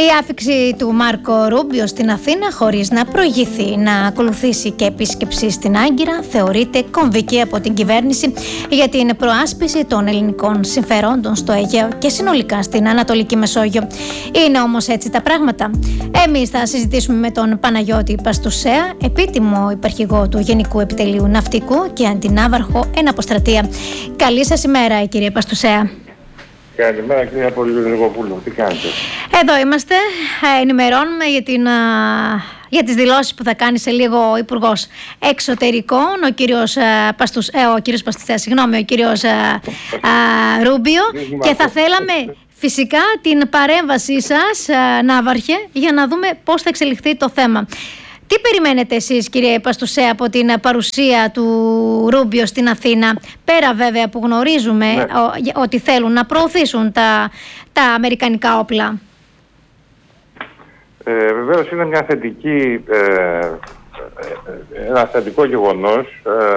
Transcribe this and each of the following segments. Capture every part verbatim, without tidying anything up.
Η άφιξη του Μάρκο Ρούμπιο στην Αθήνα χωρίς να προηγηθεί να ακολουθήσει και επίσκεψη στην Άγκυρα θεωρείται κομβική από την κυβέρνηση για την προάσπιση των ελληνικών συμφερόντων στο Αιγαίο και συνολικά στην Ανατολική Μεσόγειο. Είναι όμως έτσι τα πράγματα? Εμείς θα συζητήσουμε με τον Παναγιώτη Παστουσέα, επίτιμο υπαρχηγό του Γενικού Επιτελείου Ναυτικού και αντινάβαρχο εν αποστρατεία. Καλή σας ημέρα, κύριε Παστουσέα. Καλημέρα, κυρία Πολυδρυγοπούλου. Τι κάνετε? Εδώ είμαστε. Ενημερώνουμε για, την, για τις δηλώσεις που θα κάνει σε λίγο ο Υπουργός Εξωτερικών, ο κύριος, Παστουσ, ε, ο κύριος Παστουσέα, συγγνώμη, ο κύριος α, α, Ρούμπιο. Και θα θέλαμε φυσικά την παρέμβασή σας, α, Ναύαρχε, για να δούμε πώς θα εξελιχθεί το θέμα. Τι περιμένετε εσείς, κύριε Παστουσέα, από την παρουσία του Ρούμπιο στην Αθήνα, πέρα βέβαια που γνωρίζουμε ναι. ότι θέλουν να προωθήσουν τα, τα αμερικανικά όπλα? Ε, βεβαίως είναι μια θετική, ε, ένα θετικό γεγονός.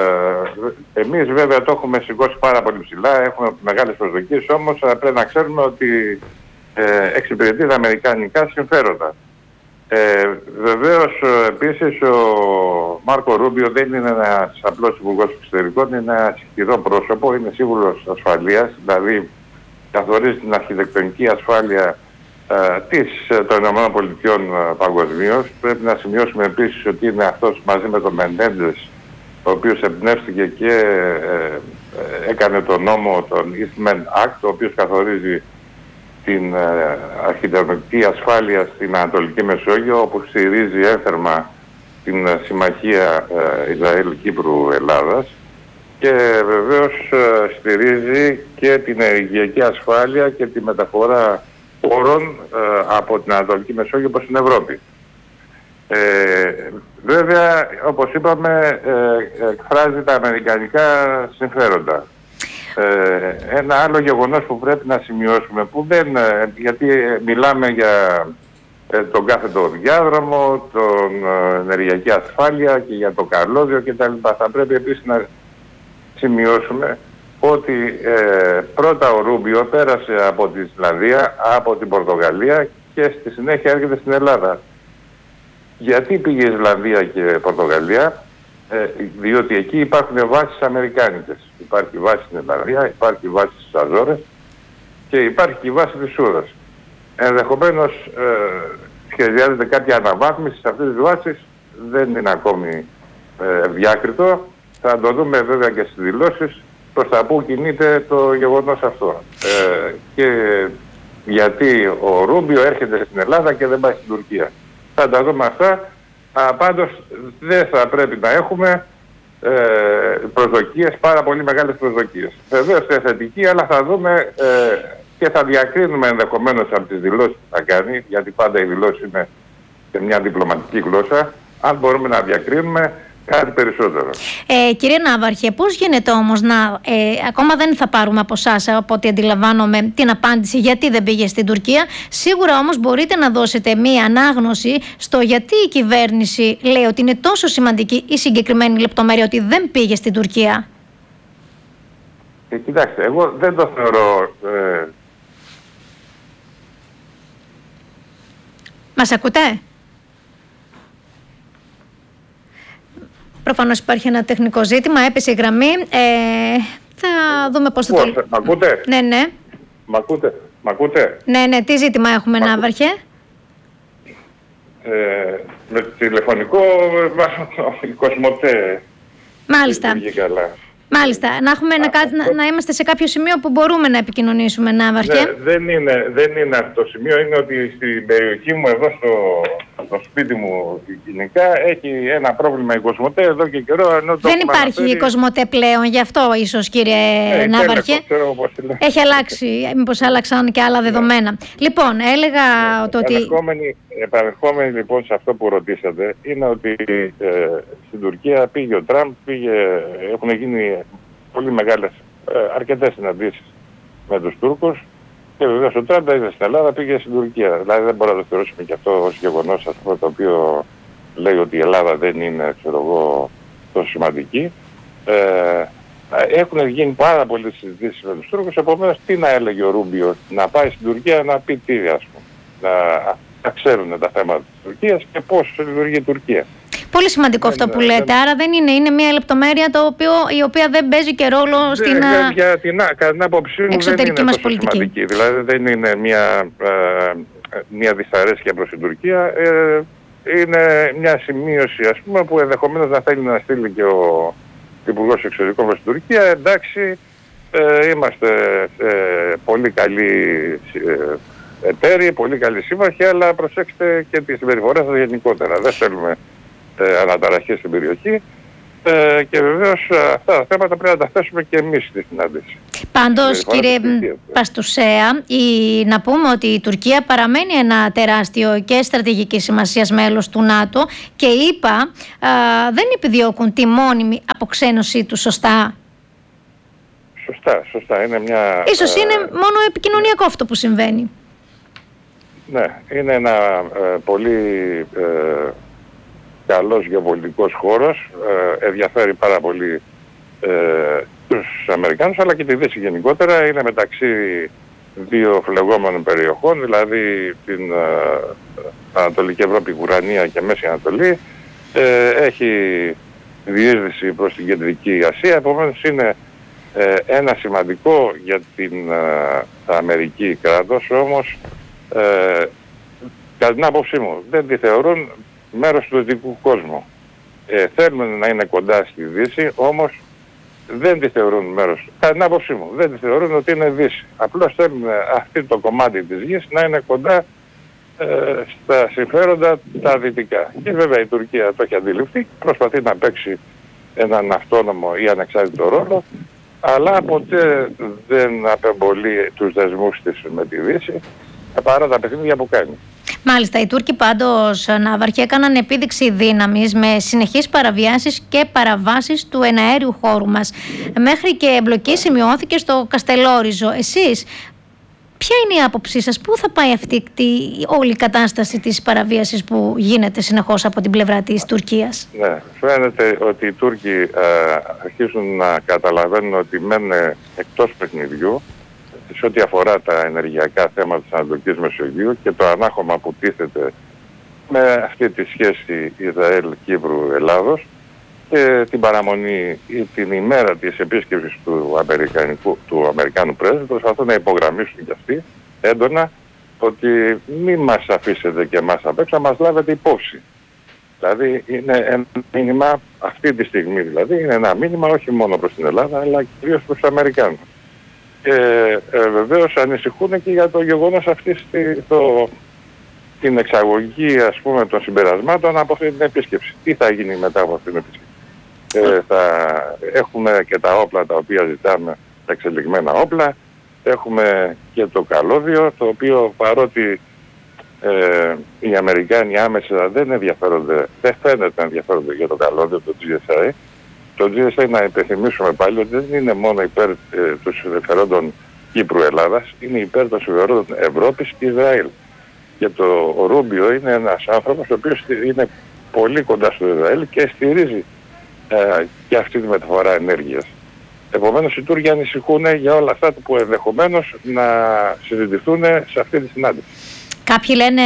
Ε, εμείς βέβαια το έχουμε σηκώσει πάρα πολύ ψηλά, έχουμε μεγάλες προσδοκίες, όμως πρέπει να ξέρουμε ότι ε, εξυπηρετεί τα αμερικανικά συμφέροντα. Ε, βεβαίως, επίσης, ο Μάρκο Ρούμπιο δεν είναι ένας απλός υπουργός εξωτερικών, είναι ένα ισχυρό πρόσωπο, είναι σύμβουλος ασφαλείας, δηλαδή καθορίζει την αρχιτεκτονική ασφάλεια ε, της, των ΗΠΑ παγκοσμίως. Πρέπει να σημειώσουμε επίσης ότι είναι αυτός μαζί με τον Μενέντες, ο οποίος εμπνεύστηκε και ε, ε, έκανε τον νόμο, τον Eastman Act, ο οποίος καθορίζει την ε, αρχιτεκτονική ασφάλεια στην Ανατολική Μεσόγειο, όπου στηρίζει ένθερμα την ε, συμμαχία ε, Ισραήλ-Κύπρου-Ελλάδας και βεβαίως ε, στηρίζει και την ενεργειακή ασφάλεια και τη μεταφορά πόρων ε, από την Ανατολική Μεσόγειο προς την Ευρώπη. Ε, βέβαια, όπως είπαμε, ε, εκφράζει τα αμερικανικά συμφέροντα. Ε, ένα άλλο γεγονός που πρέπει να σημειώσουμε, που δεν, ε, γιατί μιλάμε για ε, τον κάθετο διάδρομο, τον ε, ενεργειακή ασφάλεια και για το καλώδιο κτλ. Θα πρέπει επίσης να σημειώσουμε ότι ε, πρώτα ο Ρούμπιο πέρασε από τη Ισλανδία, από την Πορτογαλία και στη συνέχεια έρχεται στην Ελλάδα. Γιατί πήγε η Ισλανδία και η Πορτογαλία? Ε, διότι εκεί υπάρχουν βάσεις αμερικάνικες. Υπάρχει βάση στην Ελλαδία, υπάρχει βάση στις Αζόρες και υπάρχει και η βάση της Σούρας. Ενδεχομένως ε, σχεδιάζεται κάποια αναβάθμιση σε αυτές τις βάσεις, δεν είναι ακόμη ε, διάκριτο. Θα το δούμε βέβαια και στις δηλώσεις προς τα που κινείται το γεγονός αυτό. Ε, και γιατί ο Ρούμπιο έρχεται στην Ελλάδα και δεν πάει στην Τουρκία. Θα τα δούμε αυτά. Α, πάντως δεν θα πρέπει να έχουμε ε, προσδοκίες, πάρα πολύ μεγάλες προσδοκίες. Βεβαίως είναι θετική, αλλά θα δούμε ε, και θα διακρίνουμε ενδεχομένως από τις δηλώσεις που θα κάνει, γιατί πάντα οι δηλώσεις είναι σε μια διπλωματική γλώσσα, αν μπορούμε να διακρίνουμε κάτι περισσότερο. Ε, κύριε Ναύαρχε, πώς γίνεται όμως να, ε, ακόμα δεν θα πάρουμε από εσάς, από ό,τι αντιλαμβάνομαι, την απάντηση γιατί δεν πήγε στην Τουρκία. Σίγουρα όμως μπορείτε να δώσετε μία ανάγνωση στο γιατί η κυβέρνηση λέει ότι είναι τόσο σημαντική η συγκεκριμένη λεπτομέρεια ότι δεν πήγε στην Τουρκία. Ε, κοιτάξτε, εγώ δεν το θεωρώ... Ε... Μας ακούτε? Προφανώς υπάρχει ένα τεχνικό ζήτημα, έπεσε η γραμμή. Ε, θα δούμε πώς θα το... Μ' ακούτε? Ναι, ναι. Μ' ακούτε? Μ' ακούτε? Ναι, ναι. Τι ζήτημα έχουμε, Ναύαρχε? Ε, με τηλεφωνικό βάζω το Κοσμοτέ. Μάλιστα. Καλά. Μάλιστα. Να, έχουμε να, να, να είμαστε σε κάποιο σημείο που μπορούμε να επικοινωνήσουμε, Ναύαρχε. Ναι, δεν είναι, δεν είναι αυτό το σημείο. Είναι ότι στην περιοχή μου, εδώ στο, στο σπίτι μου γενικά, έχει ένα πρόβλημα η Κοσμοτέ εδώ και καιρό. Ενώ το δεν υπάρχει αναφέρει... η Κοσμοτέ πλέον, γι' αυτό ίσως, κύριε ε, Ναύαρχε. Έχει αλλάξει, μήπως άλλαξαν και άλλα δεδομένα. Ναι. Λοιπόν, έλεγα ναι, το ότι... Επανερχόμενοι λοιπόν σε αυτό που ρωτήσατε, είναι ότι ε, στην Τουρκία πήγε ο Τραμπ, πήγε, έχουν γίνει πολύ μεγάλες, ε, αρκετές συναντήσεις με τους Τούρκους και βεβαίως ο Τραμπ είδε στην Ελλάδα, πήγε στην Τουρκία. Δηλαδή δεν μπορούμε να το θεωρήσουμε και αυτό ως γεγονός, ας πούμε, το οποίο λέει ότι η Ελλάδα δεν είναι, ξέρω εγώ, τόσο σημαντική. Ε, έχουν γίνει πάρα πολλές συζητήσεις με τους Τούρκους, επομένως τι να έλεγε ο Ρούμπιο, να πάει στην Τουρκία να πει τι, ας πούμε. Να, να ξέρουν τα θέματα της Τουρκίας και πώς λειτουργεί η Τουρκία. Πολύ σημαντικό δεν, αυτό που λέτε. Δεν... Άρα δεν είναι, είναι μια λεπτομέρεια το οποίο, η οποία δεν παίζει και ρόλο δεν, στην για, για την, κατά την άποψή μου εξωτερική δεν είναι μας τόσο πολιτική. Σημαντική. Δηλαδή δεν είναι μια, ε, μια δυσαρέσκεια προς την Τουρκία. Ε, είναι μια σημείωση, ας πούμε, που ενδεχομένως να θέλει να στείλει και ο Υπουργός Εξωτερικών προς την Τουρκία. Εντάξει, ε, είμαστε ε, πολύ καλοί ε, εταίροι, πολύ καλοί σύμμαχοι, αλλά προσέξτε και τη συμπεριφορά σας γενικότερα. Δεν θέλουμε ε, αναταραχές στην περιοχή. Ε, και βεβαίως αυτά τα θέματα πρέπει να τα θέσουμε και εμείς στη συνάντηση. Πάντως, κύριε Παστουσέα, η, να πούμε ότι η Τουρκία παραμένει ένα τεράστιο και στρατηγική σημασίας μέλος του ΝΑΤΟ και οι ΗΠΑ δεν επιδιώκουν τη μόνιμη αποξένωσή του, σωστά? Σωστά, σωστά. Είναι μια... Ίσως είναι μόνο επικοινωνιακό αυτό που συμβαίνει. Ναι, είναι ένα ε, πολύ... Ε, καλός γεωπολιτικός χώρος, ε, ενδιαφέρει πάρα πολύ ε, τους Αμερικάνους αλλά και τη Δύση γενικότερα. Είναι μεταξύ δύο φλεγόμενων περιοχών, δηλαδή την ε, Ανατολική Ευρώπη, Ουρανία και Μέση Ανατολή. Ε, έχει διείσδυση προς την Κεντρική Ασία, επομένως είναι ε, ένα σημαντικό για την ε, Αμερική κράτος, όμως ε, κατά την άποψή μου δεν τη θεωρούν μέρος του δυτικού κόσμου. Ε, θέλουν να είναι κοντά στη Δύση, όμως δεν τη θεωρούν μέρος, κατά την άποψή μου, δεν τη θεωρούν ότι είναι Δύση. Απλώς θέλουν αυτό το κομμάτι της γης να είναι κοντά ε, στα συμφέροντα τα δυτικά. Και βέβαια η Τουρκία το έχει αντιληφθεί, προσπαθεί να παίξει έναν αυτόνομο ή ανεξάρτητο ρόλο, αλλά ποτέ δεν απεμπολεί τους δεσμούς της με τη Δύση, παρά τα παιχνίδια που κάνει. Μάλιστα, οι Τούρκοι πάντως, Ναύαρχε, έκαναν επίδειξη δύναμης με συνεχείς παραβιάσεις και παραβάσεις του εναέριου χώρου μας. Μέχρι και εμπλοκή σημειώθηκε στο Καστελόριζο. Εσείς, ποια είναι η άποψή σας, πού θα πάει αυτή η όλη η κατάσταση της παραβίασης που γίνεται συνεχώς από την πλευρά της Τουρκίας? Ναι, φαίνεται ότι οι Τούρκοι ε, αρχίζουν να καταλαβαίνουν ότι μένουν εκτός παιχνιδιού σε ό,τι αφορά τα ενεργειακά θέματα της Ανατολικής Μεσογείου και το ανάχωμα που τίθεται με αυτή τη σχέση Ισραήλ-Κύπρου-Ελλάδος και την παραμονή ή την ημέρα της επίσκεψης του, Αμερικανικού, του Αμερικάνου πρέσβη προσπαθούν να υπογραμμίσουν κι αυτοί έντονα ότι μη μας αφήσετε και εμάς απ' έξω, μας λάβετε υπόψη. Δηλαδή είναι ένα μήνυμα αυτή τη στιγμή, δηλαδή είναι ένα μήνυμα όχι μόνο προς την Ελλάδα αλλά κυρίως προς τους Αμερικάνους. Και ε, βεβαίως ανησυχούν και για το γεγονός αυτής το, την εξαγωγή, ας πούμε, των συμπερασμάτων από αυτή την επίσκεψη. Τι θα γίνει μετά από αυτή την επίσκεψη? Ε, θα έχουμε και τα όπλα τα οποία ζητάμε, τα εξελιγμένα όπλα, έχουμε και το καλώδιο, το οποίο παρότι ε, οι Αμερικάνοι άμεσα δεν ενδιαφέρονται, δεν φαίνεται να ενδιαφέρονται για το καλώδιο, το τζι ες άι. Το τζι ες άι, να υπενθυμίσουμε πάλι ότι δεν είναι μόνο υπέρ ε, των συμφερόντων Κύπρου-Ελλάδας, είναι υπέρ των συμφερόντων Ευρώπης και Ισραήλ. Και το ο Ρούμπιο είναι ένας άνθρωπος ο οποίος είναι πολύ κοντά στο Ισραήλ και στηρίζει ε, και αυτή τη μεταφορά ενέργειας. Επομένως οι Τούρκοι ανησυχούν για όλα αυτά που ενδεχομένως να συζητηθούν σε αυτή τη συνάντηση. Κάποιοι λένε,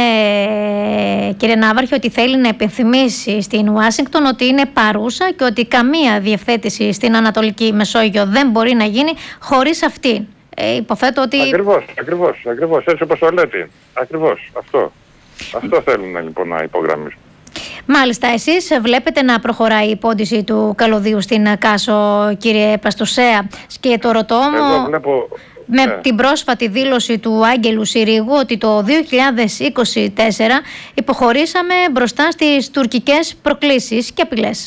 κύριε Ναύαρχε, ότι θέλει να επενθυμίσει στην Ουάσιγκτον ότι είναι παρούσα και ότι καμία διευθέτηση στην Ανατολική Μεσόγειο δεν μπορεί να γίνει χωρίς αυτή. Ε, υποθέτω ότι... Ακριβώς, ακριβώς, ακριβώς, έτσι όπως το λέτε. Ακριβώς, αυτό. Αυτό θέλουν λοιπόν να υπογραμμίσουν. Μάλιστα, εσείς βλέπετε να προχωράει η πόντιση του καλωδίου στην Κάσο, κύριε Παστουσέα, και το ρωτώ μου... Βλέπω... Με ναι. την πρόσφατη δήλωση του Άγγελου Συρίγου ότι το δύο χιλιάδες είκοσι τέσσερα υποχωρήσαμε μπροστά στις τουρκικές προκλήσεις και απειλές.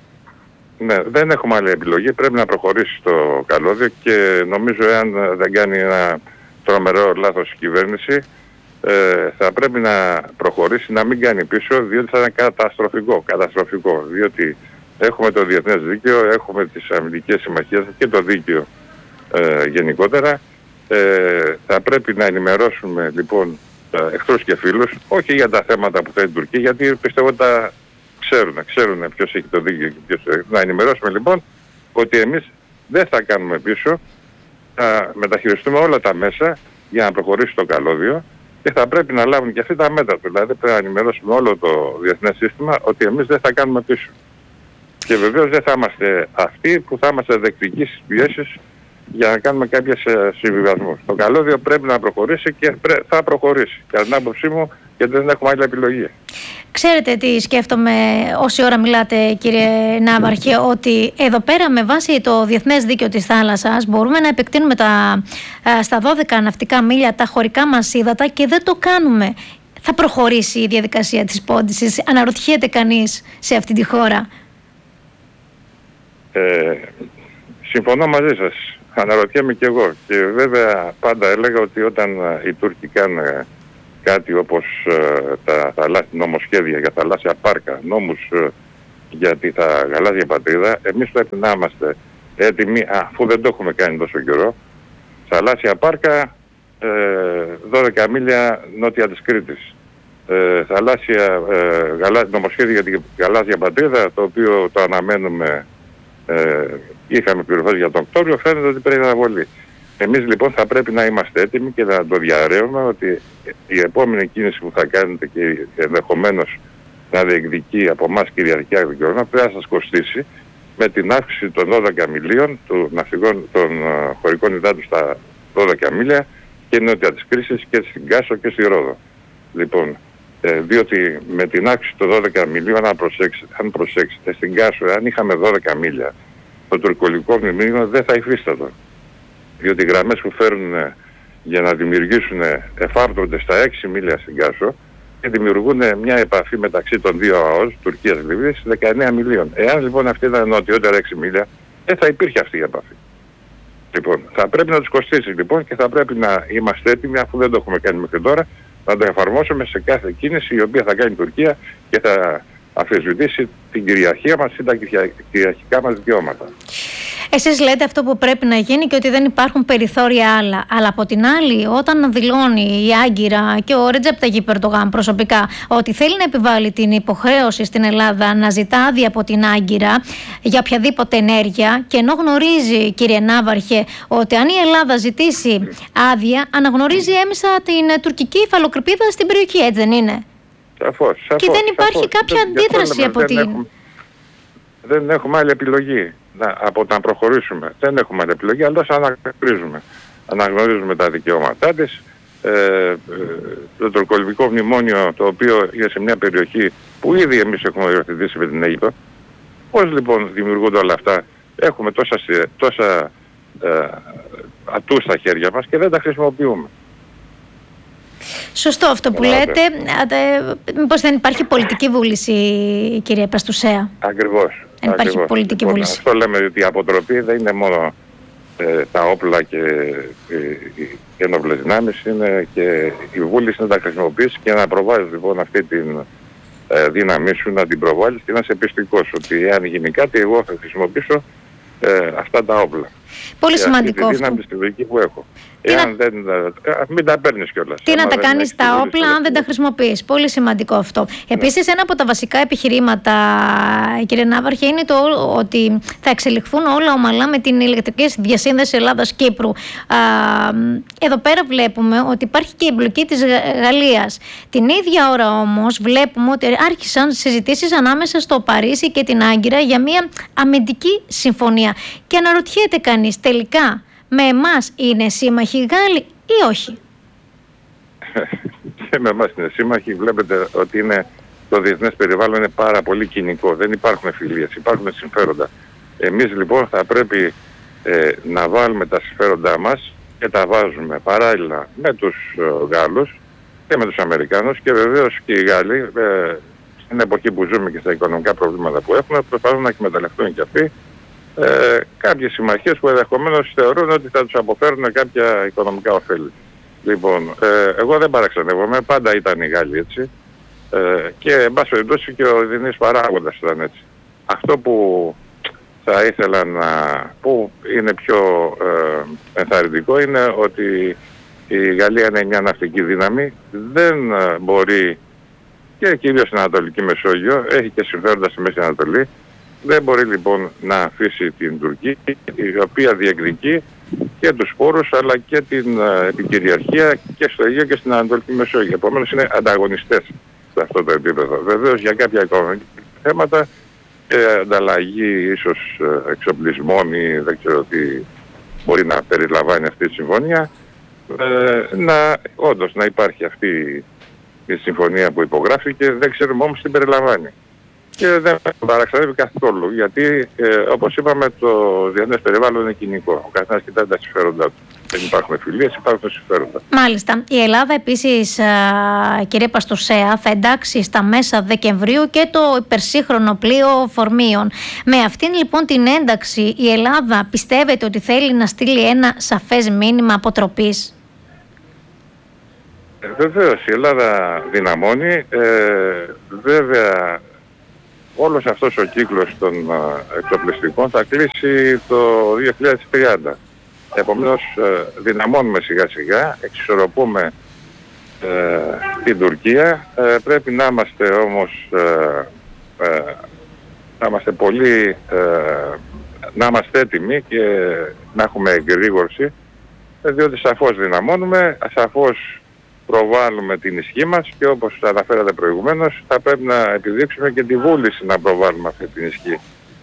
Ναι, δεν έχουμε άλλη επιλογή. Πρέπει να προχωρήσει το καλώδιο και νομίζω εάν δεν κάνει ένα τρομερό λάθος η κυβέρνηση ε, θα πρέπει να προχωρήσει, να μην κάνει πίσω, διότι θα είναι καταστροφικό. Καταστροφικό, διότι έχουμε το διεθνές δίκαιο, έχουμε τις αμυντικές συμμαχίες και το δίκαιο Ε, γενικότερα. Ε, θα πρέπει να ενημερώσουμε λοιπόν εχθρούς και φίλους, όχι για τα θέματα που θέλει η Τουρκία, γιατί πιστεύω ότι τα ξέρουν, ξέρουν ποιος έχει το δίκαιο και ποιος έχει. Να ενημερώσουμε λοιπόν ότι εμείς δεν θα κάνουμε πίσω, θα μεταχειριστούμε όλα τα μέσα για να προχωρήσει το καλώδιο και θα πρέπει να λάβουν και αυτοί τα μέτρα. Δηλαδή πρέπει να ενημερώσουμε όλο το διεθνές σύστημα ότι εμείς δεν θα κάνουμε πίσω. Και βεβαίως δεν θα είμαστε αυτοί που θα είμαστε δεκτικοί στις πιέσεις για να κάνουμε κάποιες συμβιβασμούς. Το καλώδιο πρέπει να προχωρήσει και θα προχωρήσει. Κατά την άποψή μου, γιατί δεν έχουμε άλλη επιλογή. Ξέρετε τι σκέφτομαι όση ώρα μιλάτε, κύριε Ναύαρχε, ότι εδώ πέρα με βάση το Διεθνές Δίκαιο της Θάλασσας μπορούμε να επεκτείνουμε τα, στα δώδεκα ναυτικά μίλια τα χωρικά μας ύδατα και δεν το κάνουμε. Θα προχωρήσει η διαδικασία της πόντισης? Αναρωτιέται κανείς σε αυτή τη χώρα? Ε, συμφωνώ μαζί σας. Αναρωτιέμαι και εγώ. Και βέβαια πάντα έλεγα ότι όταν οι Τούρκοι κάνουν κάτι όπως ε, τα θαλάσσια νομοσχέδια για θαλάσσια πάρκα, νόμους ε, για τη θα, γαλάζια πατρίδα, εμείς πρέπει να είμαστε έτοιμοι, αφού δεν το έχουμε κάνει τόσο καιρό, θαλάσσια πάρκα ε, δώδεκα μίλια νότια της Κρήτης. Ε, θαλάσσια ε, γαλά, νομοσχέδια για τη γαλάζια πατρίδα, το οποίο το αναμένουμε, ε, είχαμε πληροφορίες για τον Οκτώβριο, φαίνεται ότι πρέπει να αναβολεί. Εμείς λοιπόν θα πρέπει να είμαστε έτοιμοι και να το διαρρέουμε ότι η επόμενη κίνηση που θα κάνετε και ενδεχομένως να διεκδικεί από εμάς κυριαρχικά δικαιώματα πρέπει να σας κοστίσει με την αύξηση των δώδεκα μιλίων των, ναυτικών, των uh, χωρικών υδάτων στα δώδεκα μίλια και νότια της Κρήτης και στην Κάσο και στη Ρόδο. Λοιπόν, ε, διότι με την αύξηση των δώδεκα μιλίων, αν προσέξετε, αν προσέξετε στην Κάσο, αν είχαμε δώδεκα μίλια, το τουρκολικό μνημείο δεν θα υφίστατο. Διότι οι γραμμές που φέρνουν για να δημιουργήσουν εφάπτονται στα έξι μίλια στην Κάσο και δημιουργούν μια επαφή μεταξύ των δύο ΑΟΣ, Τουρκίας και Λιβύης, δεκαεννέα μιλίων. Εάν λοιπόν αυτή ήταν νοτιότερα έξι μίλια, δεν θα υπήρχε αυτή η επαφή. Λοιπόν, θα πρέπει να τους κοστίσει λοιπόν και θα πρέπει να είμαστε έτοιμοι, αφού δεν το έχουμε κάνει μέχρι τώρα, να το εφαρμόσουμε σε κάθε κίνηση η οποία θα κάνει η Τουρκία και θα αφισβητήσει την κυριαρχία μας ή τα κυριαρχικά μας δικαιώματα. Εσείς λέτε αυτό που πρέπει να γίνει και ότι δεν υπάρχουν περιθώρια άλλα. Αλλά από την άλλη, όταν δηλώνει η Άγκυρα και ο Ρετζέπ Ταγιπ Ερντογάν προσωπικά ότι θέλει να επιβάλλει την υποχρέωση στην Ελλάδα να ζητά άδεια από την Άγκυρα για οποιαδήποτε ενέργεια, και ενώ γνωρίζει, κύριε Ναύαρχε, ότι αν η Ελλάδα ζητήσει άδεια, αναγνωρίζει έμεσα την τουρκική υφαλοκρηπίδα στην περιοχή, έτσι δεν είναι? Σαφώς, σαφώς, και δεν υπάρχει σαφώς. κάποια δεν, αντίδραση δεν από δεν την... Έχουμε, δεν έχουμε άλλη επιλογή να, από το να προχωρήσουμε. Δεν έχουμε άλλη επιλογή, αλλά αναγνωρίζουμε. Αναγνωρίζουμε τα δικαιώματά της. Ε, ε, το τουρκολιβικό μνημόνιο, το οποίο είναι σε μια περιοχή που ήδη εμείς έχουμε υιοθετήσει με την Αίγυπτο. Πώς λοιπόν δημιουργούνται όλα αυτά? Έχουμε τόσα, τόσα ε, ατούς στα χέρια μας και δεν τα χρησιμοποιούμε. Σωστό αυτό που λέτε. Μήπως δεν υπάρχει πολιτική βούληση, κύριε Παστουσέα? Ακριβώς. Δεν υπάρχει ακριβώς. πολιτική λοιπόν, βούληση. Αυτό λέμε ότι η αποτροπή δεν είναι μόνο ε, τα όπλα και ε, οι ένοπλες δυνάμεις, είναι και η βούληση να τα χρησιμοποιήσει και να προβάλλεις λοιπόν αυτή την ε, δύναμή σου, να την προβάλλεις και να είσαι πιστικός ότι εάν γίνει κάτι εγώ θα χρησιμοποιήσω ε, αυτά τα όπλα. Πολύ και σημαντικό αυτή τη αυτό. δύναμη στη λογική που έχω. Τι Εάν να... δεν, μην τα παίρνεις κιόλας. Τι να τα δεν κάνεις τα όπλα αν δεν τα χρησιμοποιείς? Πολύ σημαντικό αυτό. Ναι. Επίσης, ένα από τα βασικά επιχειρήματα, κύριε Ναύαρχε, είναι το ότι θα εξελιχθούν όλα ομαλά με την ηλεκτρική διασύνδεση Ελλάδας-Κύπρου. Εδώ πέρα βλέπουμε ότι υπάρχει και η εμπλοκή της Γαλλίας. Την ίδια ώρα όμως βλέπουμε ότι άρχισαν συζητήσεις ανάμεσα στο Παρίσι και την Άγκυρα για μια αμυντική συμφωνία. Και αναρωτιέται κανείς τελικά, με εμάς είναι σύμμαχοι οι Γάλλοι ή όχι? Και με εμάς είναι σύμμαχοι. Βλέπετε ότι είναι, το διεθνές περιβάλλον είναι πάρα πολύ κοινικό. Δεν υπάρχουν φιλίες, υπάρχουν συμφέροντα. Εμείς λοιπόν θα πρέπει ε, να βάλουμε τα συμφέροντά μας και τα βάζουμε παράλληλα με τους ε, Γάλλους και με τους Αμερικάνους, και βεβαίως και οι Γάλλοι ε, στην εποχή που ζούμε και στα οικονομικά προβλήματα που έχουμε προσπαθούν να εκμεταλλευτούν και αυτοί Ε, κάποιες συμμαχίες που ενδεχομένως θεωρούν ότι θα τους αποφέρουν κάποια οικονομικά ωφέλη. Λοιπόν, ε, εγώ δεν παραξενεύομαι, πάντα ήταν οι Γάλλοι έτσι ε, και εν πάση περιπτώσει και ο διεθνής παράγοντας ήταν έτσι. Αυτό που θα ήθελα να, που είναι πιο ε, ενθαρρυντικό είναι ότι η Γαλλία είναι μια ναυτική δύναμη, δεν ε, μπορεί, και κυρίως στην Ανατολική Μεσόγειο, έχει και συμφέροντα στη Μέση Ανατολή. Δεν μπορεί λοιπόν να αφήσει την Τουρκία, η οποία διεκδικεί και τους πόρους αλλά και την επικυριαρχία και στο Αιγαίο και στην Ανατολική Μεσόγειο. Επομένως είναι ανταγωνιστές σε αυτό το επίπεδο. Βεβαίως για κάποια οικονομικά θέματα και ανταλλαγή ίσως εξοπλισμών ή δεν ξέρω τι μπορεί να περιλαμβάνει αυτή η συμφωνία, ε, να, όντως να υπάρχει αυτή η συμφωνία που υπογράφηκε, δεν ξέρουμε όμως τι περιλαμβάνει. Και δεν παραξενεύει καθόλου, γιατί ε, όπως είπαμε το διεθνές περιβάλλον είναι κοινικό. Ο καθένας κοιτάει τα συμφέροντά του. Δεν υπάρχουν φιλίες, υπάρχουν συμφέροντα. Μάλιστα. Η Ελλάδα επίσης, α, κύριε Παστουσέα, θα εντάξει στα μέσα Δεκεμβρίου και το υπερσύγχρονο πλοίο Φορμίων. Με αυτήν λοιπόν την ένταξη η Ελλάδα πιστεύετε ότι θέλει να στείλει ένα σαφές μήνυμα αποτροπής? Ε, βεβαίως η Ελλάδα δυναμώνει. Ε, βέβαια όλος αυτός ο κύκλος των εξοπλιστικών θα κλείσει το δύο χιλιάδες τριάντα. Επομένως δυναμώνουμε σιγά σιγά, εξισορροπούμε ε, την Τουρκία. Ε, πρέπει να είμαστε όμως ε, ε, να είμαστε πολύ ε, να είμαστε έτοιμοι και να έχουμε εγρήγορση, διότι σαφώς δυναμώνουμε, σαφώς προβάλλουμε την ισχύ μας και όπως αναφέρατε προηγουμένως θα πρέπει να επιδείξουμε και τη βούληση να προβάλλουμε αυτή την ισχύ.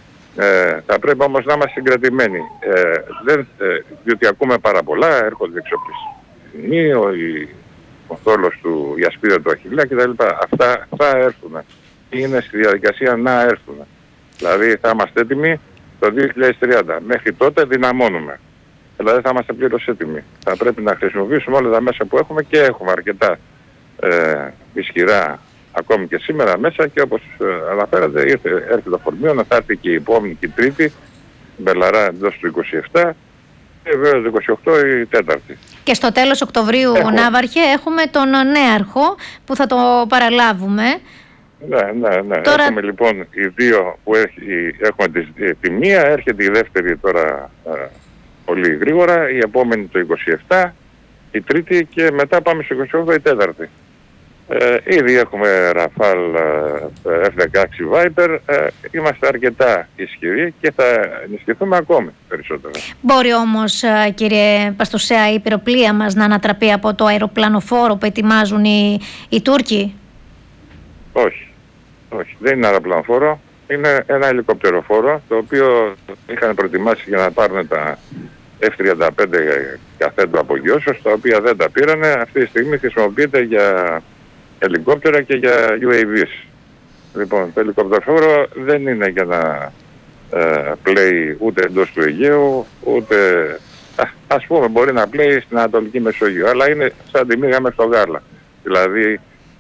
Ε, θα πρέπει όμως να είμαστε συγκρατημένοι, ε, δεν, ε, διότι ακούμε πάρα πολλά, έρχονται εξοπλισμοί, ο, ο θόλος του, η ασπίδα του Αχιλλέα κτλ. Αυτά θα έρθουν, είναι στη διαδικασία να έρθουν. Δηλαδή θα είμαστε έτοιμοι το δύο χιλιάδες τριάντα, μέχρι τότε δυναμώνουμε. Δηλαδή θα είμαστε πλήρως έτοιμοι. Θα πρέπει να χρησιμοποιήσουμε όλα τα μέσα που έχουμε και έχουμε αρκετά ε, ισχυρά ακόμη και σήμερα μέσα και όπως ε, αναφέρατε ήρθε, έρχεται το Φορμίο, θα έρθει και η επόμενη και η τρίτη, Μπελαρά εντός του είκοσι επτά και βέβαια το είκοσι οκτώ η τέταρτη. Και στο τέλος Οκτωβρίου, Έχω. Ναύαρχε, έχουμε τον νέαρχο που θα το παραλάβουμε. Ναι, ναι, ναι. Τώρα... Έχουμε λοιπόν οι δύο που έχει, έχουμε τη, τη μία, έρχεται η δεύτερη τώρα ε, πολύ γρήγορα, η επόμενη το είκοσι επτά, η τρίτη και μετά πάμε στο είκοσι οκτώ η τέταρτη. Ε, ήδη έχουμε Ραφάλ εφ δεκαέξι Viper, ε, είμαστε αρκετά ισχυροί και θα ενισχυθούμε ακόμη περισσότερο. Μπορεί όμως, κύριε Παστουσέα, η πυροπλία μας να ανατραπεί από το αεροπλανοφόρο που ετοιμάζουν οι, οι Τούρκοι? Όχι, όχι, δεν είναι αεροπλανοφόρο, είναι ένα ελικόπτεροφόρο το οποίο είχαν προετοιμάσει για να πάρουν τα εφ τριάντα πέντε καθέντου απογειώσεως, τα οποία δεν τα πήρανε. Αυτή τη στιγμή χρησιμοποιείται για ελικόπτερα και για γιου έι βις. Λοιπόν, το ελικόπτεροφόρο δεν είναι για να ε, πλέει ούτε εντός του Αιγαίου, ούτε α, ας πούμε μπορεί να πλέει στην Ανατολική Μεσόγειο, αλλά είναι σαν τη μύγα μες στο γάλα. Δηλαδή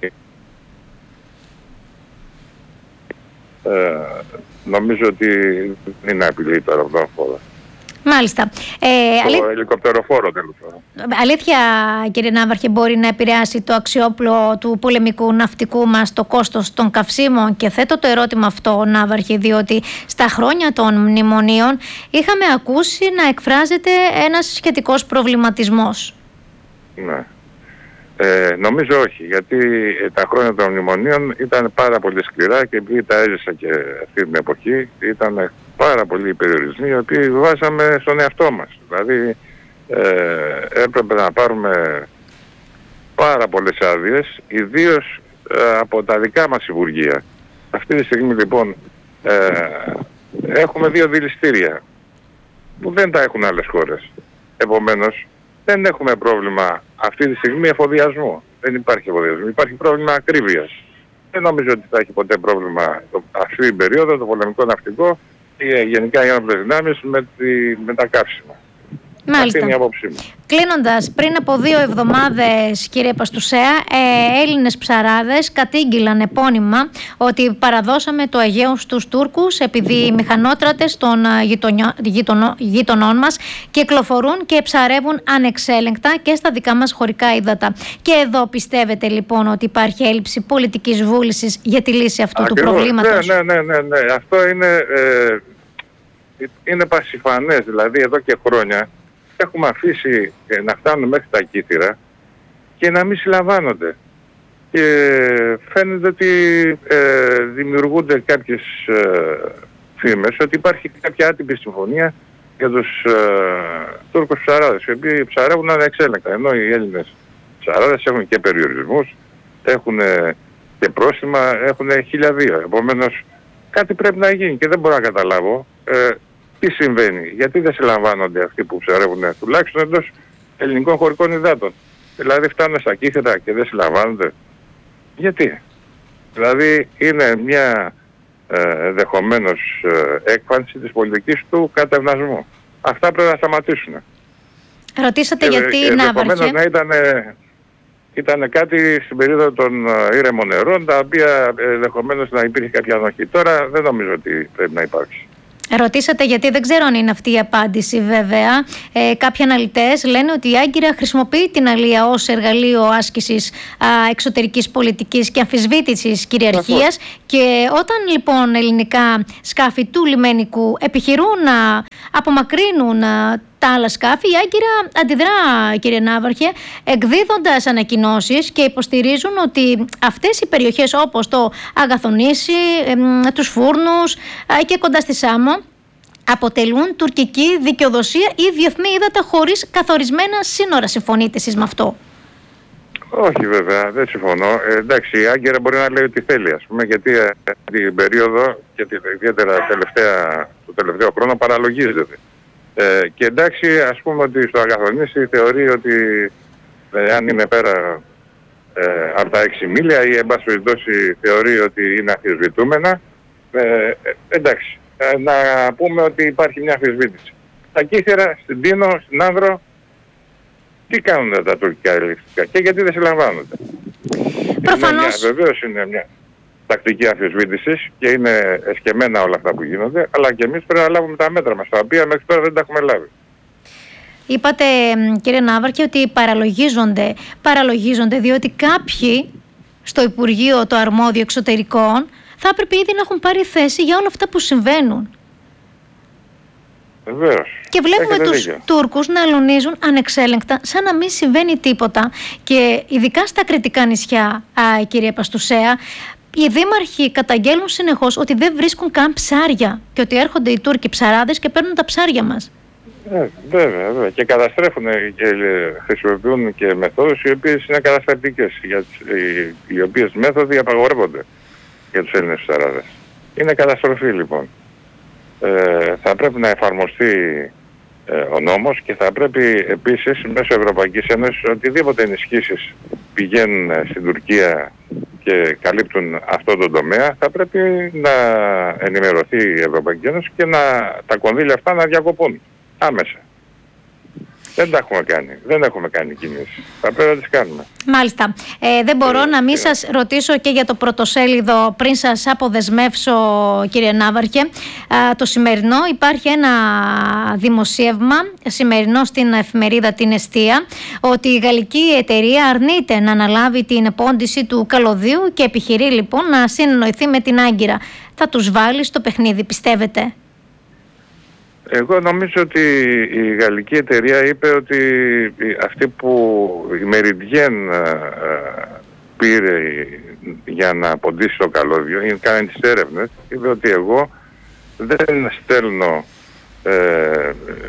ε, νομίζω ότι δεν είναι απειλή το αεροπλανοφόρο. Μάλιστα. Ε, το αλή... ελικοπτεροφόρο τέλος. Αλήθεια, κύριε Ναύαρχε, μπορεί να επηρεάσει το αξιόπλο του πολεμικού ναυτικού μας το κόστος των καυσίμων? Και θέτω το ερώτημα αυτό, Ναύαρχε, διότι στα χρόνια των μνημονίων είχαμε ακούσει να εκφράζεται ένας σχετικός προβληματισμός. Ναι. Ε, νομίζω όχι, γιατί τα χρόνια των μνημονίων ήταν πάρα πολύ σκληρά και επειδή τα έζησα και αυτή την εποχή ήταν πάρα πολλοί περιορισμοί οι οποίοι βάζαμε στον εαυτό μας. Δηλαδή ε, έπρεπε να πάρουμε πάρα πολλές άδειες, ιδίως ε, από τα δικά μας υπουργεία. Αυτή τη στιγμή λοιπόν ε, έχουμε δύο δηληστήρια που δεν τα έχουν άλλες χώρες. Επομένως δεν έχουμε πρόβλημα αυτή τη στιγμή εφοδιασμού. Δεν υπάρχει εφοδιασμό. Υπάρχει πρόβλημα ακρίβειας. Δεν νομίζω ότι θα έχει ποτέ πρόβλημα το, αυτή την περίοδο το πολεμικό ναυτικό ή γενικά οι ένοπλες δυνάμεις με, τη, με τα καύσιμα. Μάλιστα. Αυτή είναι η άποψή μου. Κλείνοντας, πριν από δύο εβδομάδες, κύριε Παστουσέα, ε, Έλληνες ψαράδες κατήγγυλαν επώνυμα ότι παραδώσαμε το Αιγαίο στους Τούρκους επειδή οι μηχανότρατες των γειτονών μας κυκλοφορούν και ψαρεύουν ανεξέλεγκτα και στα δικά μας χωρικά ύδατα. Και εδώ πιστεύετε λοιπόν ότι υπάρχει έλλειψη πολιτικής βούλησης για τη λύση αυτού Ακριβώς. του προβλήματος? Ναι, ναι, ναι, ναι. Αυτό είναι, ε, είναι πασιφανές. Δηλαδή εδώ και χρόνια έχουμε αφήσει να φτάνουν μέχρι τα κύθυρα και να μην συλλαμβάνονται. Και φαίνεται ότι ε, δημιουργούνται κάποιες ε, φήμες ότι υπάρχει κάποια άτυπη συμφωνία για τους ε, Τούρκους ψαράδες, οι οποίοι ψαρεύουν ανεξέλεγκτα, ενώ οι Έλληνες ψαράδες έχουν και περιορισμούς, έχουν και πρόστιμα, έχουν χίλια δύο. Επομένως, κάτι πρέπει να γίνει και δεν μπορώ να καταλάβω ε, τι συμβαίνει. Γιατί δεν συλλαμβάνονται αυτοί που ψαρεύουν τουλάχιστον εντός ελληνικών χωρικών υδάτων. Δηλαδή φτάνουν στα κύθρα και δεν συλλαμβάνονται. Γιατί? Δηλαδή είναι μια ε, ενδεχομένως ε, έκφανση της πολιτικής του κατευνασμού. Αυτά πρέπει να σταματήσουν. Ρωτήσατε και, γιατί και Ναύαρχε. να ήταν, ήταν κάτι στην περίοδο των ήρεμων νερών, τα οποία ενδεχομένως να υπήρχε κάποια ανοχή. Τώρα δεν νομίζω ότι πρέπει να υπάρξει. Ρωτήσατε γιατί, δεν ξέρω αν είναι αυτή η απάντηση βέβαια. Ε, κάποιοι αναλυτές λένε ότι η Άγκυρα χρησιμοποιεί την αλία ως εργαλείο άσκησης α, εξωτερικής πολιτικής και αμφισβήτησης κυριαρχίας. Και όταν λοιπόν ελληνικά σκάφη του λιμενικού επιχειρούν να απομακρύνουν α, τα άλλα σκάφη, η Άγκυρα αντιδρά, κύριε Ναύαρχε, εκδίδοντας ανακοινώσεις και υποστηρίζουν ότι αυτές οι περιοχές όπως το Αγαθονήσι, ε, τους Φούρνους ε, και κοντά στη Σάμο αποτελούν τουρκική δικαιοδοσία ή διεθνή ύδατα χωρίς καθορισμένα σύνορα. Συμφωνείτε εσείς με αυτό? Όχι βέβαια, δεν συμφωνώ. Ε, εντάξει, η Άγκυρα μπορεί να λέει ότι θέλει, ας πούμε, γιατί ε, την περίοδο και ιδιαίτερα τελευταία, το τελευταίο χρόνο παραλογίζεται. Ε, και εντάξει, ας πούμε ότι στο Αγαθονήσι θεωρεί ότι ε, αν είναι πέρα ε, από τα έξι μίλια ή εν πάση περιπτώσει θεωρεί ότι είναι αμφισβητούμενα, ε, ε, εντάξει, ε, να πούμε ότι υπάρχει μια αμφισβήτηση. Τα κύθερα στην Τίνο, στην Άνδρο, τι κάνουν τα τουρκικά ελευθερικά και γιατί δεν συλλαμβάνονται? Προφανώς. Βεβαίως είναι μια τακτική αμφισβήτησης και είναι εσκεμμένα όλα αυτά που γίνονται, αλλά και εμείς πρέπει να λάβουμε τα μέτρα μας, τα οποία μέχρι τώρα δεν τα έχουμε λάβει. Είπατε, κύριε Ναύαρχε, ότι παραλογίζονται, παραλογίζονται διότι κάποιοι στο Υπουργείο το αρμόδιο εξωτερικών θα έπρεπε ήδη να έχουν πάρει θέση για όλα αυτά που συμβαίνουν. Βεβαίως. Και βλέπουμε τους δίκιο. Τούρκους να αλωνίζουν ανεξέλεγκτα, σαν να μην συμβαίνει τίποτα. Και ειδικά στα Κρητικά νησιά, α, κύριε Παστουσέα, οι δήμαρχοι καταγγέλνουν συνεχώς ότι δεν βρίσκουν καν ψάρια και ότι έρχονται οι Τούρκοι ψαράδες και παίρνουν τα ψάρια μας. Ε, βέβαια, βέβαια. Και καταστρέφουν και χρησιμοποιούν και μεθόδους οι οποίες είναι καταστρεπτικές, για τις, οι, οι οποίες μέθοδοι απαγορεύονται για τους Έλληνες ψαράδες. Είναι καταστροφή λοιπόν. Ε, θα πρέπει να εφαρμοστεί ε, ο νόμος και θα πρέπει επίσης μέσω Ευρωπαϊκής Ένωσης οτιδήποτε ενισχύσεις πηγαίνουν στην Τουρκία και καλύπτουν αυτό το τομέα, θα πρέπει να ενημερωθεί η Ευρωπαϊκή Ένωση και να, τα κονδύλια αυτά να διακοπούν άμεσα. Δεν τα έχουμε κάνει. Δεν έχουμε κάνει κινήσεις. Θα πρέπει να τις κάνουμε. Μάλιστα. Ε, δεν μπορώ ε, να μην ε, σας ρωτήσω και για το πρωτοσέλιδο πριν σας αποδεσμεύσω, κύριε Ναύαρχε. Ε, το σημερινό υπάρχει ένα δημοσίευμα, σημερινό στην εφημερίδα Την Εστία, ότι η γαλλική εταιρεία αρνείται να αναλάβει την επόντιση του καλωδίου και επιχειρεί λοιπόν να συνεννοηθεί με την Άγκυρα. Θα τους βάλει στο παιχνίδι, πιστεύετε? Εγώ νομίζω ότι η γαλλική εταιρεία είπε ότι αυτή που η Meridienne πήρε για να ποντίσει το καλώδιο ή κάνει τις έρευνες, είπε ότι εγώ δεν στέλνω ε,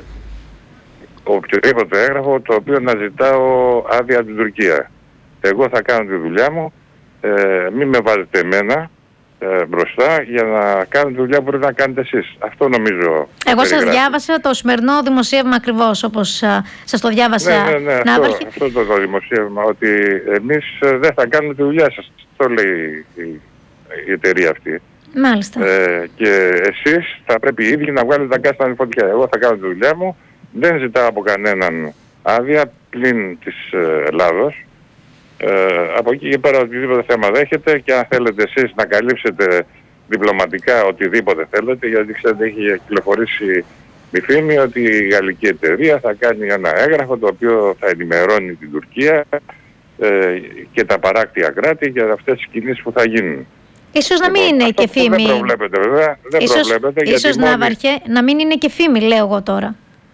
οποιοδήποτε έγγραφο το οποίο να ζητάω άδεια από την Τουρκία. Εγώ θα κάνω τη δουλειά μου, ε, μην με βάζετε εμένα Ε, μπροστά για να κάνετε τη δουλειά που πρέπει να κάνετε εσείς. Αυτό νομίζω. Εγώ σας διάβασα το σημερινό δημοσίευμα ακριβώς όπως α, σας το διάβασα. Ναι, ναι, ναι, αυτό, αυτό το, το δημοσίευμα, ότι εμείς δεν θα κάνουμε τη δουλειά σας. Το λέει η, η εταιρεία αυτή. Μάλιστα. Ε, και εσείς θα πρέπει οι ίδιοι να βγάλετε τα κάστανα στη φωτιά. Εγώ θα κάνω τη δουλειά μου, δεν ζητάω από κανέναν άδεια πλην της Ελλάδος. Ε, από εκεί και πέρα οτιδήποτε θέμα δέχεται και αν θέλετε εσείς να καλύψετε διπλωματικά οτιδήποτε θέλετε, γιατί ξέρετε έχει κυκλοφορήσει η φήμη ότι η γαλλική εταιρεία θα κάνει ένα έγγραφο το οποίο θα ενημερώνει την Τουρκία ε, και τα παράκτια κράτη για αυτές τις κινήσεις που θα γίνουν. Ίσως να μην λοιπόν, είναι και φήμη. Δεν προβλέπετε βέβαια. Δεν ίσως, προβλέπετε, ίσως γιατί Ναύαρχε, μόνοι... να μην είναι και φήμη, λέω εγώ τώρα.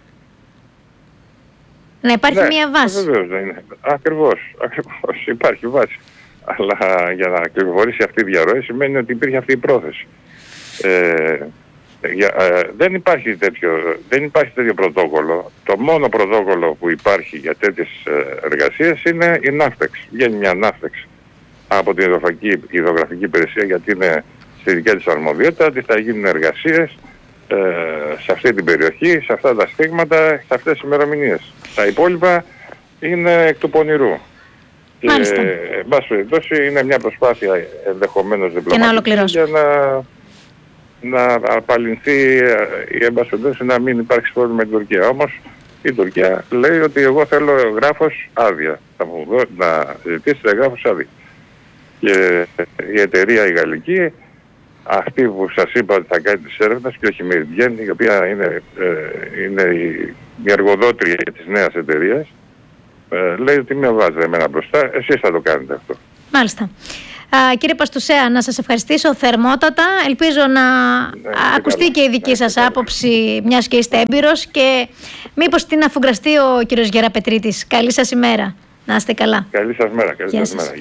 Να υπάρχει ναι, μια βάση. Βεβαίως δεν είναι. Ακριβώς, ακριβώς. Υπάρχει βάση. Αλλά για να κυκλοφορήσει αυτή η διαρροή σημαίνει ότι υπήρχε αυτή η πρόθεση. Ε, Για, ε, δεν, υπάρχει τέτοιο, δεν υπάρχει τέτοιο πρωτόκολλο. Το μόνο πρωτόκολλο που υπάρχει για τέτοιες ε, εργασίες είναι η Ναύτεξ. Βγαίνει μια Ναύτεξ από την Υδρογραφική Υπηρεσία, γιατί είναι στη δικιά της αρμοδιότητα, ότι θα γίνουν εργασίες ε, σε αυτή την περιοχή, σε αυτά τα στίγματα, σε αυτές τις ημερομηνίες. Τα υπόλοιπα είναι εκ του πονηρού. Μάλιστα. Και, εν πάση περιπτώσει, είναι μια προσπάθεια ενδεχομένως διπλωματική για να, να απαλληλθεί η εν πάση περιπτώσει να μην υπάρξει πρόβλημα με την Τουρκία. Όμως η Τουρκία λέει ότι εγώ θέλω γράφος άδεια. Θα μου δω να ζητήσετε γράφος άδεια. Και η εταιρεία η γαλλική, αυτή που σας είπα ότι θα κάνει τις έρευνες, και όχι η Meridian, η οποία είναι, ε, είναι η, η εργοδότρια της νέας εταιρείας, ε, λέει ότι με βάζετε εμένα μπροστά, εσείς θα το κάνετε αυτό. Μάλιστα. Α, κύριε Παστουσέα, να σας ευχαριστήσω θερμότατα. Ελπίζω να ναι, ακουστεί καλά. Και η δική ναι, σας ναι, άποψη, μιας και είστε έμπειρος, και μήπως την αφουγκραστεί ο κύριος Γεραπετρίτης. Καλή σας ημέρα. Να είστε καλά. Καλή σας μέρα. Καλή σας μέρα.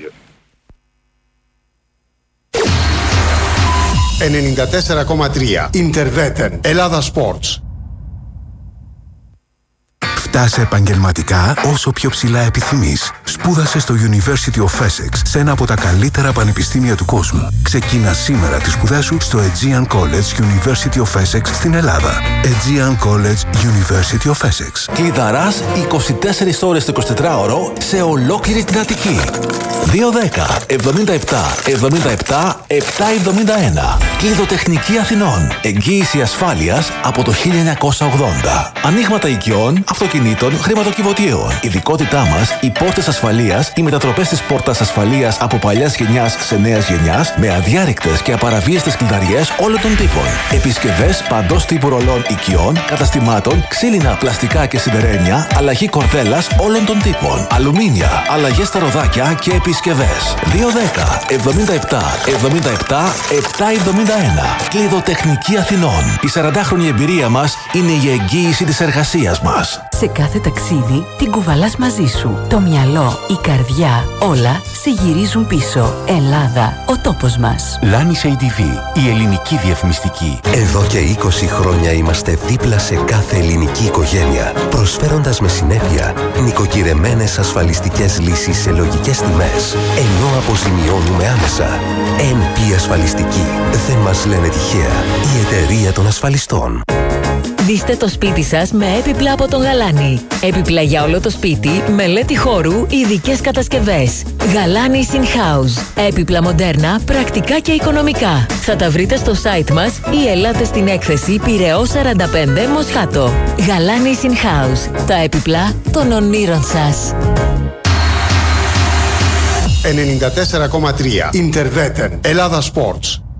ενενήντα τέσσερα κόμμα τρία Interveten Ελλάδα Sports. Φτάσε επαγγελματικά όσο πιο ψηλά επιθυμείς. Σπούδασε στο University of Essex, σε ένα από τα καλύτερα πανεπιστήμια του κόσμου. Ξεκίνα σήμερα τις σπουδές σου στο Aegean College University of Essex στην Ελλάδα. Aegean College University of Essex. Κλειδαράς είκοσι τέσσερις ώρες το εικοσιτετράωρο σε ολόκληρη την Αττική. δύο δέκα εβδομήντα επτά εβδομήντα επτά επτακόσια εβδομήντα ένα. Κλειδοτεχνική Αθηνών. Εγγύηση ασφάλειας από το χίλια εννιακόσια ογδόντα. Ανοίγματα οικειών, αυτοκινήτων, χρηματοκιβωτίων. Ειδικότητά μας, οι πόρτες ασφαλείας, οι μετατροπές της πόρτας ασφαλείας από παλιάς γενιάς σε νέας γενιάς, με αδιάρρηκτες και απαραβίαστες κλειδαριές όλων των τύπων. Επισκευές παντός τύπου ρολών οικειών, καταστημάτων, ξύλινα, πλαστικά και σιδερένια, αλλαγή κορδέλας όλων των τύπων. Αλουμίνια, αλλαγές στα ροδάκια και επισκευές. δύο δέκα εβδομήντα επτά εβδομήντα επτά επτακόσια εβδομήντα ένα. Κλειδοτεχνική Αθηνών. Η σαραντάχρονη εμπειρία μας είναι η εγγύηση της εργασίας μας. Σε κάθε ταξίδι την κουβαλάς μαζί σου. Το μυαλό, η καρδιά, όλα σε γυρίζουν πίσω. Ελλάδα, ο τόπος μας. Λάνις έι ντι βι, η ελληνική διαφημιστική. Εδώ και είκοσι χρόνια είμαστε δίπλα σε κάθε ελληνική οικογένεια, προσφέροντας με συνέπεια νοικοκυρεμένες ασφαλιστικές λύσεις σε λογικές τιμές, ενώ αποζημιώνουμε άμεσα. εν πι Ασφαλιστική. Δεν μας λένε τυχαία. Η εταιρεία των ασφαλιστών. Δείστε το σπίτι σας με έπιπλα από τον Γαλάνη. Έπιπλα για όλο το σπίτι, μελέτη χώρου, ειδικές κατασκευές. Γαλάνης In House. Έπιπλα μοντέρνα, πρακτικά και οικονομικά. Θα τα βρείτε στο site μας ή ελάτε στην έκθεση Πειραιώς σαράντα πέντε Μοσχάτο. Γαλάνης In House. Τα έπιπλα των ονείρων σας. ενενήντα τέσσερα κόμμα τρία Interveten Ελλάδα Sports.